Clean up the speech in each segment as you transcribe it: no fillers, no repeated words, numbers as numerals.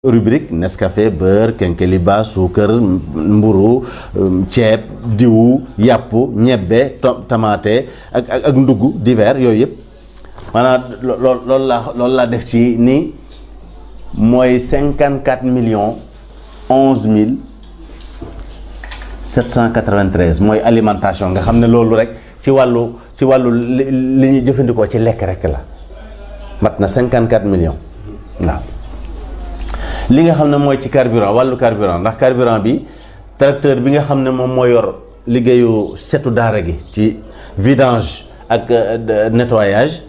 rubrique Nescafé beurre kenkeliba suukar mburu ceeb diwu yàpp ñebbe tamaate ak ndugg divers yooyu yëpp maanaam loolu laa def ci ni mooy 54 011 793 mooy alimentation nga xam ne loolu rek ci wàllu li ñuy jëfandikoo ci lekk rek la mat na 54 millions waaw. li nga xam ne mooy ci carburant wàllu carburant ndax carburant bi tracteur bi nga xam ne moom moo yor liggéeyu setu daara gi ci vidange ak nettoyage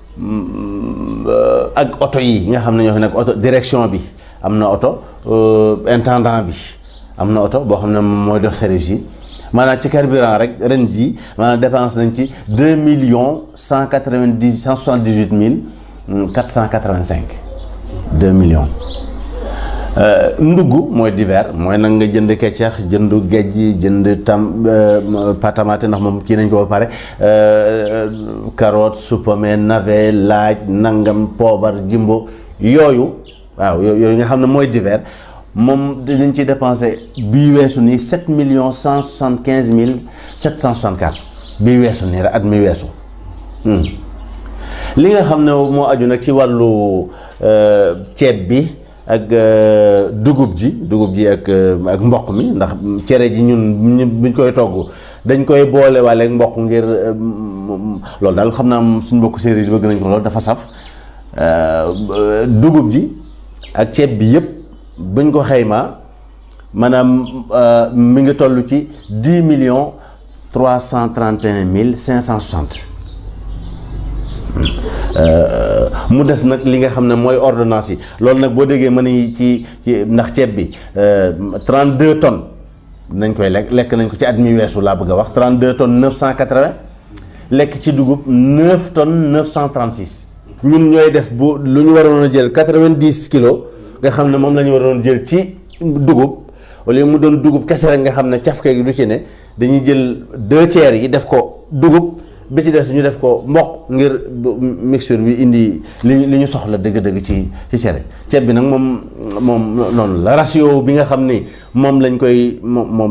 ak oto yi nga xam ne ñoo fi nekk oto direction bi am na oto intendant bi am na oto boo xam ne mooy dox service yi maanaam ci carburant rek ren ji maanaam dépense nañ ci 2,178,485 2 millions. ndugg mooy divers mooy nag nga jënd keccax jënd géej jënd patamate ndax moom kii nañ ko ba pare carotte supame navet laaj nangam poobar jimbo yooyu waaw yooyu nga xam ne mooy divers moom dinañ ci dépensé bii weesu nii 7,175,764 bii weesu nii rek at mi weesu li nga xam ne moo aju nag ci wàllu ceeb bi ak dugub ji ak mboq mi ndax cere ji ñun buñ koy togg dañ koy boole waale ak mboq ngir loolu daal xam naa suñ mbokk séeréer yi bëgg nañ ko loolu dafa saf dugub ji ak ceeb bi yëpp buñ ko xaymaa maanaam mi ngi toll ci 10,331,560 mu des nag li nga xam ne mooy ordonnance yi loolu nag boo déggee mën ni ci ndax ceeb bi 32 tonnes nañ koy lekk nañ ko ci at mi weesu laa bëgg a wax 32 tonnes 980 lekk ci dugub 9 tonnes 936 ñun ñooy def bu lu ñu waroon a jël 90 kilos nga xam ne moom la ñu waroon jël ci dugub wala mu doon dugub kese rek nga xam ne cafke gi du ci ne dañuy jël 2 tiers yi def ko dugub bi ci des ñu def ko mboq ngir mixture bi indi li ñu soxla dëgg-dëgg ci cere ceeb bi nag moom noonu la ratio bi nga xam ni moom lañ koy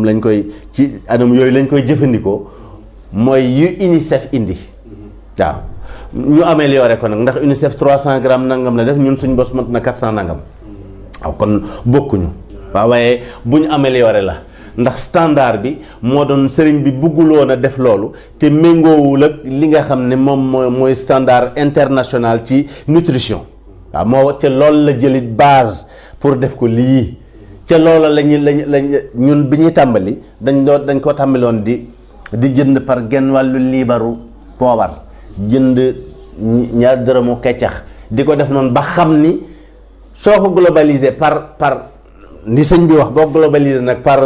ci anam yooyu lañ koy jëfandikoo mooy yu UNICEF indi waaw ñu amélioré ko nag ndax UNICEF 300 grammes nangam la def ñun suñ bos mat na 400 nangam waaw kon bokkuñu waaw waaye bu ñu amélioré la ndax standard bi moo doon sëriñ bi bëgguloon a def loolu te méngoowul ak li nga xam ne moom mooy standard international ci nutrition waaw moo ca loolu la jëlit base pour def ko lii ca loola lañ ñun bi ñuy tàmbali dañ ko tàmbaloon di jënd par genn wàllu liibaru poobar jënd ñaar dërëmu keccax di ko def noonu ba xam ni soo ko globalisé par ni sëñ bi wax boo globalisé nag par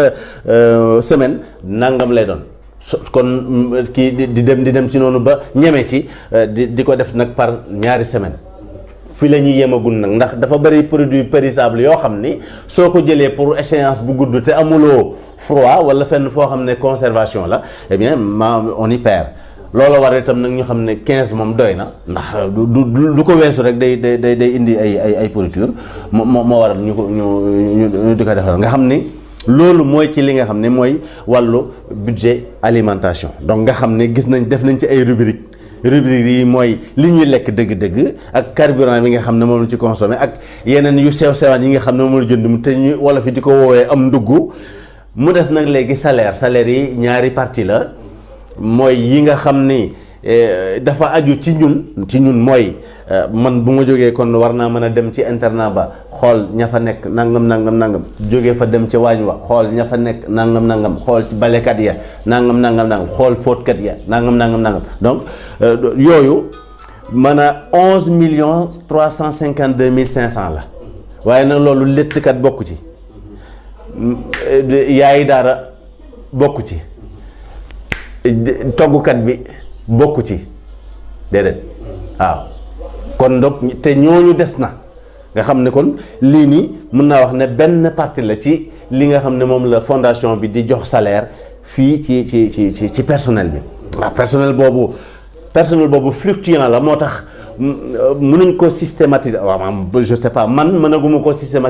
semaine nangam lay doon kon kii di dem ci noonu ba ñeme ci di ko def nag par ñaari semaine fi la ñuy yemagul nag ndax dafa bëri produit périssable yoo xam ni soo ko jëlee pour échéance bu gudd te amuloo froid wala fenn foo xam ne conservation la eh bien on y perd loolu war itam nag ñu xam ne 15 moom doy na ndax du ko weesu rek day indi ay pourriture moo waral ñu di ko defal nga xam ni loolu mooy ci li nga xam ne mooy wàllu budget alimentation donc nga xam ne def nañ ci ay rubrique yi mooy li ñuy lekk dëgg-dëgg ak carburant bi nga xam ne moom la ci consommé ak yeneen yu sew-sewaan yi nga xam ne moom la jënd mu te ñu wala fi di ko woowee am ndugg mu des nag léegi salaire yi ñaari partie la mooy yi nga xam ni dafa aju ci ñun mooy man bu ma jógee kon war naa mën a dem ci internat ba xool ña fa nekk nangam jógee fa dem ca waañ wa xool ña fa nekk nangam xool ci balekat ya nangam xool fóotkat ya nangam donc yooyu mën a 11,352,500 la waaye nag loolu léttkat bokku ci yaayi daara bokku ci toggukat bi bokku ci déedéet waaw kon donc te ñooñu des na nga xam ne kon lii nii mën naa wax ne benn partie la ci li nga xam ne moom la fondation bi di jox salaire fii ci personnel bi waaw personnel boobu fluctuant la moo tax mënuñ ko systématiser waaw je sais pas man mënaguma ko systématiser